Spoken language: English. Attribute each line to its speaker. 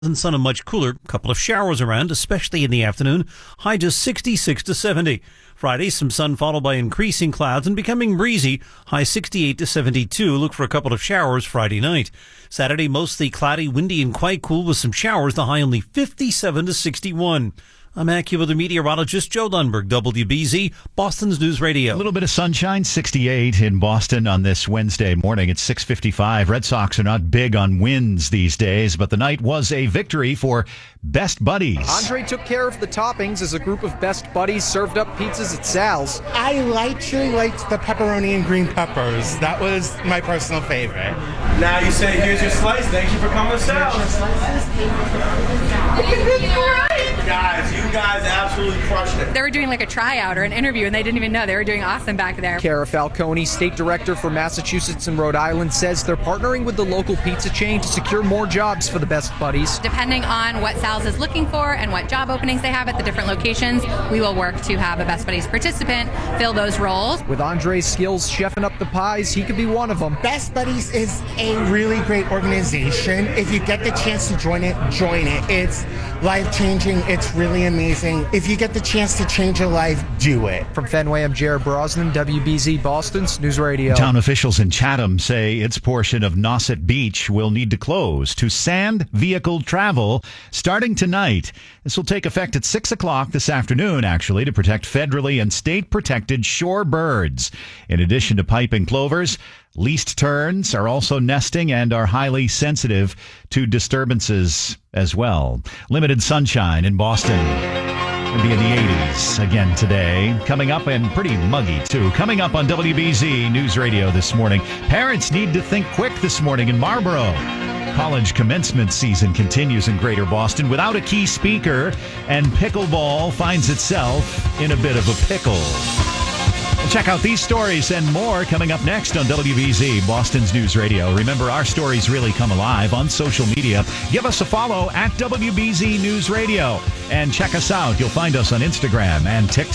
Speaker 1: And sun and much cooler. Couple of showers around, especially in the afternoon. High just 66 to 70. Friday, some sun followed by increasing clouds and becoming breezy. High 68 to 72. Look for a couple of showers Friday night. Saturday, mostly cloudy, windy, and quite cool with some showers. The high only 57 to 61. I'm AccuWeather meteorologist Joe Lundberg, WBZ, Boston's News Radio.
Speaker 2: A little bit of sunshine, 68 in Boston on this Wednesday morning. It's 6:55. Red Sox are not big on wins these days, but the night was a victory for Best Buddies.
Speaker 3: Andre took care of the toppings as a group of Best Buddies served up pizzas at Sal's.
Speaker 4: I actually liked the pepperoni and green peppers. That was my personal favorite.
Speaker 5: Now you say, here's your slice. Thank you for coming to Sal's. Guys, you guys absolutely crushed it.
Speaker 6: They were doing like a tryout or an interview, and they didn't even know. They were doing awesome back there.
Speaker 3: Cara Falcone, state director for Massachusetts and Rhode Island, says they're partnering with the local pizza chain to secure more jobs for the Best Buddies.
Speaker 6: Depending on what Sal's is looking for and what job openings they have at the different locations, we will work to have a Best Buddies participant fill those roles.
Speaker 3: With Andre's skills chefing up the pies, he could be one of them.
Speaker 4: Best Buddies is a really great organization. If you get the chance to join it, join it. It's life-changing. It's really amazing. If you get the chance to change your life, do it.
Speaker 3: From Fenway, I'm Jared Brosnan, WBZ Boston's News Radio.
Speaker 2: Town officials in Chatham say its portion of Nauset Beach will need to close to sand vehicle travel starting tonight. This will take effect at 6 o'clock this afternoon, actually, to protect federally and state-protected shorebirds. In addition to piping plovers, least terns are also nesting and are highly sensitive to disturbances as well. Limited sunshine in Boston. It'll be in the 80s again today. Coming up, and pretty muggy, too. Coming up on WBZ News Radio this morning. Parents need to think quick this morning in Marlborough. College commencement season continues in Greater Boston without a key speaker, and pickleball finds itself in a bit of a pickle. We'll check out these stories and more coming up next on WBZ, Boston's News Radio. Remember, our stories really come alive on social media. Give us a follow at WBZ News Radio and check us out. You'll find us on Instagram and TikTok.